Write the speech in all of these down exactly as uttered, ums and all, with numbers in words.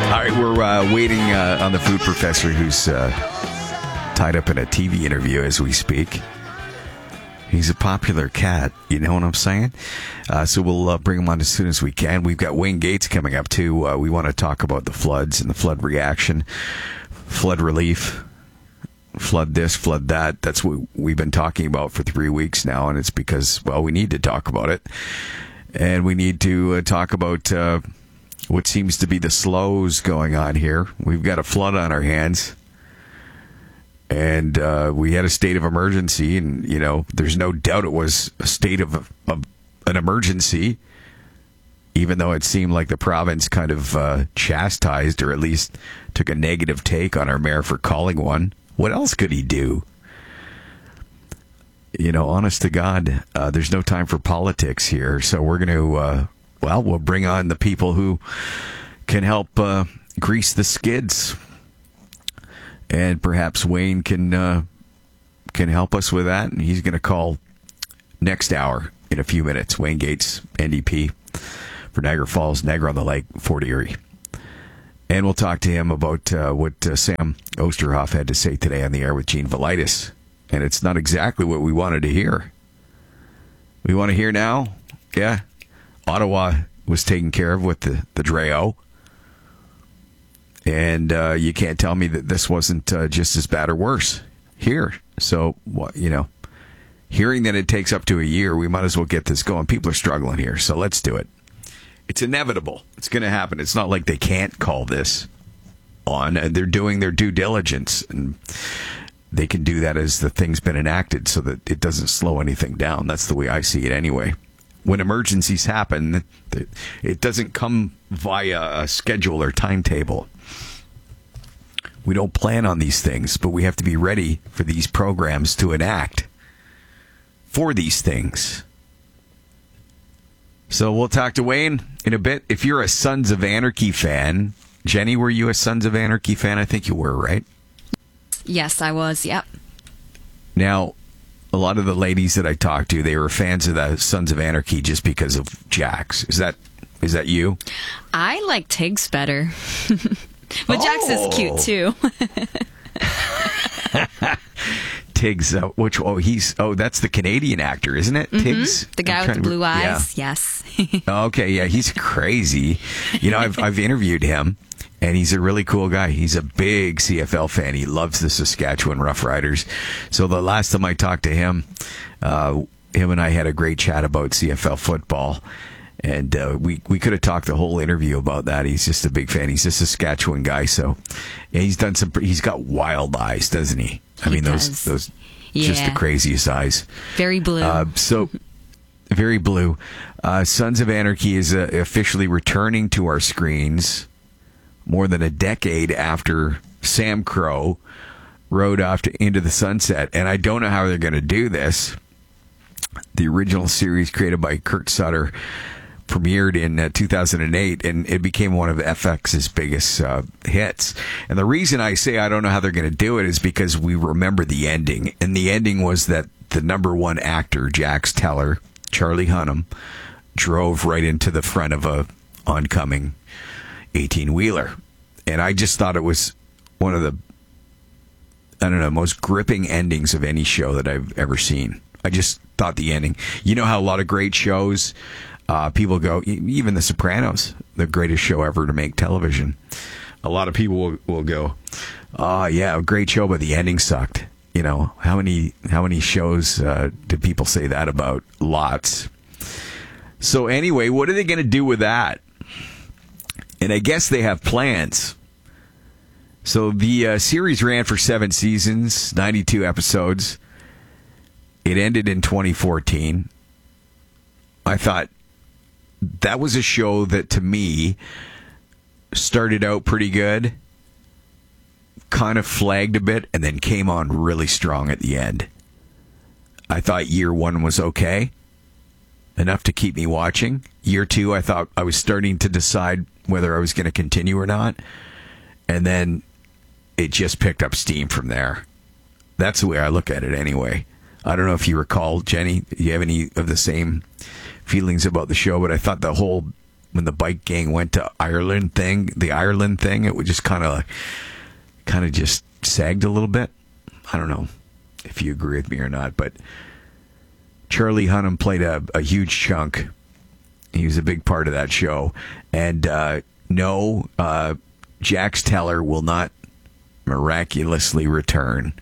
All right, we're uh, waiting uh, on the food professor who's uh, tied up in a T V interview as we speak. He's a popular cat, you know what I'm saying? Uh, so we'll uh, bring him on as soon as we can. We've got Wayne Gates coming up, too. Uh, we want to talk about the floods and the flood reaction, flood relief, flood this, flood that. That's what we've been talking about for three weeks now, and it's because, well, we need to talk about it. And we need to uh, talk about uh, what seems to be the slows going on here. We've got a flood on our hands. And uh, we had a state of emergency, and, you know, there's no doubt it was a state of, of an emergency, even though it seemed like the province kind of uh, chastised or at least took a negative take on our mayor for calling one. What else could he do? You know, honest to God, uh, there's no time for politics here. So we're going to, uh, well, we'll bring on the people who can help uh, grease the skids. And perhaps Wayne can uh, can help us with that. And he's going to call next hour in a few minutes. Wayne Gates, N D P for Niagara Falls, Niagara-on-the-Lake, Fort Erie. And we'll talk to him about uh, what uh, Sam Osterhoff had to say today on the air with Gene Velitis. And it's not exactly what we wanted to hear. We want to hear now? Yeah. Ottawa was taken care of with the, the Dreo. And uh, you can't tell me that this wasn't uh, just as bad or worse here. So, you know, hearing that it takes up to a year, we might as well get this going. People are struggling here, so let's do it. It's inevitable. It's going to happen. It's not like they can't call this on. And they're doing their due diligence. And they can do that as the thing's been enacted so that it doesn't slow anything down. That's the way I see it anyway. When emergencies happen, it doesn't come via a schedule or timetable. We don't plan on these things, but we have to be ready for these programs to enact for these things. So we'll talk to Wayne in a bit. If you're a Sons of Anarchy fan, Jenny, were you a Sons of Anarchy fan? I think you were, right? Yes, I was. Yep. Now, a lot of the ladies that I talked to, they were fans of the Sons of Anarchy just because of Jax. Is that is that you? I like Tiggs better. But oh. Jax is cute, too. Tiggs, uh, which, oh, he's, oh, that's the Canadian actor, isn't it? Mm-hmm. Tiggs? The guy with the blue eyes, yeah. Yes. Okay, yeah, he's crazy. You know, I've, I've interviewed him, and he's a really cool guy. He's a big C F L fan. He loves the Saskatchewan Roughriders. So the last time I talked to him, uh, him and I had a great chat about C F L football. And uh, we, we could have talked the whole interview about that. He's just a big fan. He's a Saskatchewan guy, so and he's done some. He's got wild eyes, doesn't he? I he mean, does. those those yeah. just the craziest eyes. Very blue. Uh, so very blue. Uh, Sons of Anarchy is uh, officially returning to our screens more than a decade after Sam Crow rode off to Into the Sunset, and I don't know how they're going to do this. The original series created by Kurt Sutter premiered in uh, two thousand eight, and it became one of F X's biggest uh, hits. And the reason I say I don't know how they're going to do it is because we remember the ending. And the ending was that the number one actor, Jax Teller, Charlie Hunnam, drove right into the front of a oncoming eighteen-wheeler. And I just thought it was one of the, I don't know, most gripping endings of any show that I've ever seen. I just thought the ending. You know how a lot of great shows, Uh, people go, even The Sopranos, the greatest show ever to make television. A lot of people will, will go, oh, yeah, great show, but the ending sucked. You know, how many how many shows uh, do people say that about? Lots. So anyway, what are they going to do with that? And I guess they have plans. So the uh, series ran for seven seasons, ninety-two episodes. It ended in twenty fourteen. I thought, that was a show that, to me, started out pretty good, kind of flagged a bit, and then came on really strong at the end. I thought year one was okay, enough to keep me watching. Year two, I thought I was starting to decide whether I was going to continue or not, and then it just picked up steam from there. That's the way I look at it anyway. I don't know if you recall, Jenny, do you have any of the same feelings about the show? But I thought the whole when the bike gang went to Ireland thing, the Ireland thing, it would just kind of, kind of just sagged a little bit. I don't know if you agree with me or not, but Charlie Hunnam played a, a huge chunk. He was a big part of that show. And uh, no, uh, Jax Teller will not miraculously return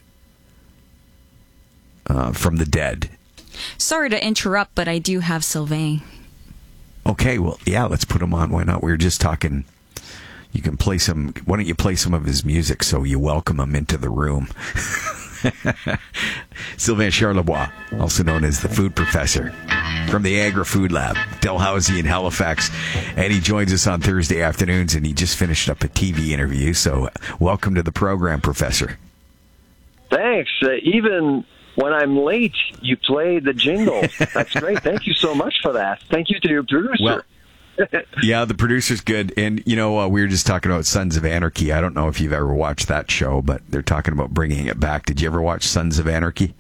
uh, from the dead. Sorry to interrupt, but I do have Sylvain. Okay, well, yeah, let's put him on. Why not? We were just talking. You can play some. Why don't you play some of his music so you welcome him into the room? Sylvain Charlebois, also known as the Food Professor, from the Agri-Food Lab, Dalhousie in Halifax, and he joins us on Thursday afternoons. And he just finished up a T V interview. So, welcome to the program, Professor. Thanks. Uh, even when I'm late, you play the jingle. That's great. Thank you so much for that. Thank you to your producer. Well, yeah, the producer's good. And, you know, uh, we were just talking about Sons of Anarchy. I don't know if you've ever watched that show, but they're talking about bringing it back. Did you ever watch Sons of Anarchy?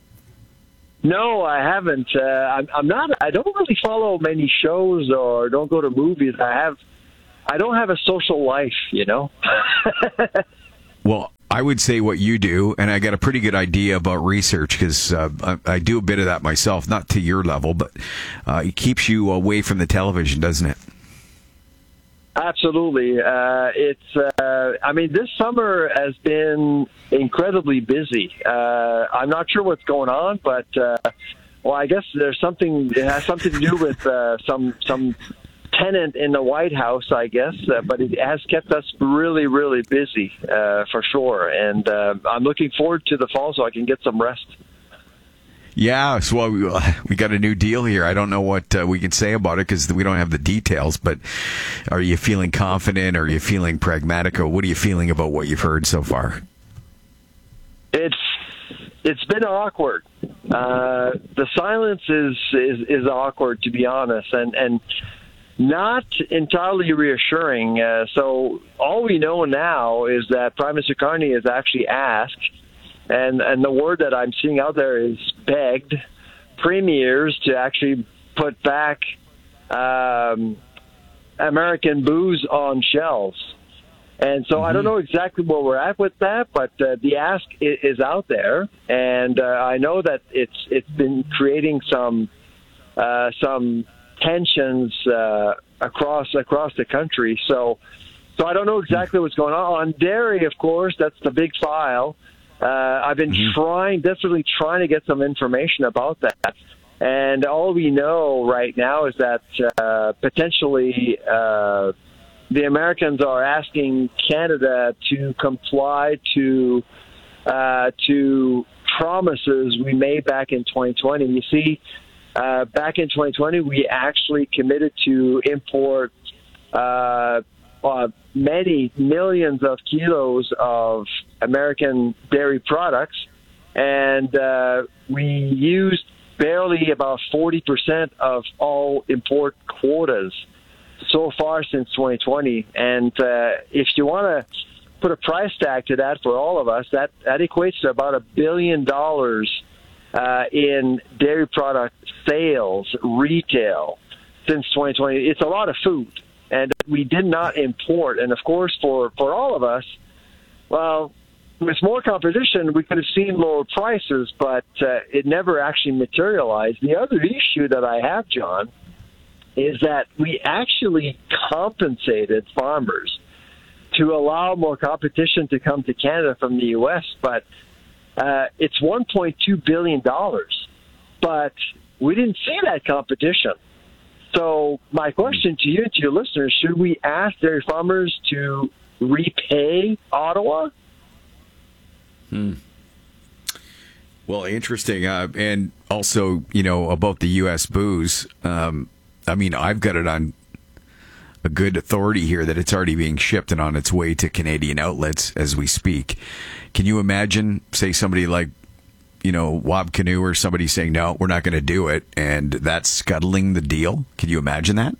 No, I haven't. Uh, I'm, I'm not. I don't really follow many shows or don't go to movies. I have. I don't have a social life, you know. Well, I would say what you do, and I got a pretty good idea about research because uh, I, I do a bit of that myself, not to your level, but uh, it keeps you away from the television, doesn't it? Absolutely. Uh, it's. Uh, I mean, this summer has been incredibly busy. Uh, I'm not sure what's going on, but uh, well, I guess there's something. It has something to do with uh, some some. tenant in the White House, I guess, uh, but it has kept us really, really busy uh, for sure. And uh, I'm looking forward to the fall so I can get some rest. Yeah, so well, we, we got a new deal here. I don't know what uh, we can say about it because we don't have the details, but are you feeling confident? Are you feeling pragmatic? Or what are you feeling about what you've heard so far? It's It's been awkward. Uh, the silence is, is, is awkward, to be honest, and, and not entirely reassuring. Uh, so all we know now is that Prime Minister Carney has actually asked, and, and the word that I'm seeing out there is begged, premiers to actually put back um, American booze on shelves. And so mm-hmm. I don't know exactly where we're at with that, but uh, the ask is out there, and uh, I know that it's it's been creating some uh, some tensions uh, across across the country. So so I don't know exactly what's going on. On dairy, of course, that's the big file. Uh, I've been mm-hmm. trying, desperately trying to get some information about that. And all we know right now is that uh, potentially uh, the Americans are asking Canada to comply to uh, to promises we made back in twenty twenty. You see, uh, back in twenty twenty, we actually committed to import uh, uh, many millions of kilos of American dairy products, and uh, we used barely about forty percent of all import quotas so far since twenty twenty. And uh, if you want to put a price tag to that for all of us, that, that equates to about a billion dollars uh, in dairy product sales, retail, since twenty twenty. It's a lot of food. And we did not import. And, of course, for, for all of us, well, with more competition, we could have seen lower prices, but uh, it never actually materialized. The other issue that I have, John, is that we actually compensated farmers to allow more competition to come to Canada from the U S, but uh, it's one point two billion dollars. But we didn't see that competition. So my question to you and to your listeners, should we ask dairy farmers to repay Ottawa? Hmm. Well, interesting. Uh, and also, you know, about the U S booze, um, I mean, I've got it on a good authority here that it's already being shipped and on its way to Canadian outlets as we speak. Can you imagine, say, somebody like, you know, Wab Kinew or somebody saying, no, we're not going to do it, and that's scuttling the deal? Can you imagine that?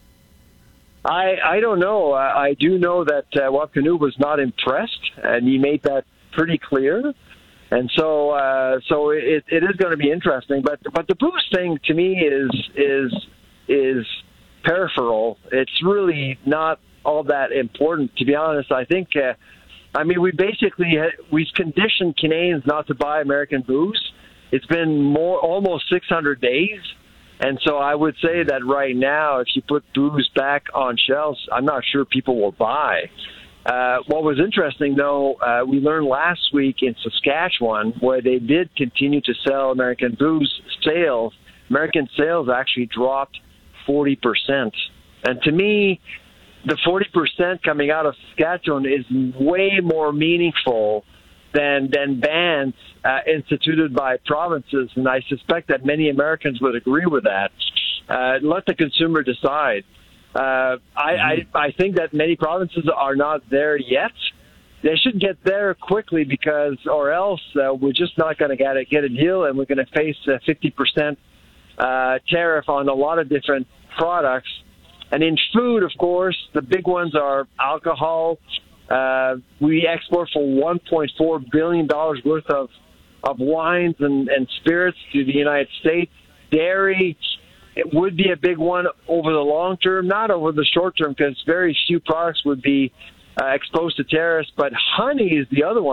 I I don't know. I, I do know that uh, Wab Kinew was not impressed, and he made that pretty clear. And so uh, so it, it is going to be interesting. But but the booze thing to me is is is peripheral. It's really not all that important, to be honest. I think, uh, I mean, we basically, we've conditioned Canadians not to buy American booze. It's been more, almost six hundred days. And so I would say that right now, if you put booze back on shelves, I'm not sure people will buy. Uh, what was interesting, though, uh, we learned last week in Saskatchewan, where they did continue to sell American booze, sales, American sales actually dropped forty percent. And to me, the forty percent coming out of Saskatchewan is way more meaningful than than bans uh, instituted by provinces, and I suspect that many Americans would agree with that. Uh, let the consumer decide. Uh, I, I I think that many provinces are not there yet. They should get there quickly, because, or else uh, we're just not going to get a, get a deal, and we're going to face a fifty percent uh, tariff on a lot of different products. And in food, of course, the big ones are alcohol. Uh, we export for one point four billion dollars worth of, of wines and, and spirits to the United States. Dairy, it would be a big one over the long term, not over the short term, because very few products would be uh, exposed to tariffs. But honey is the other one.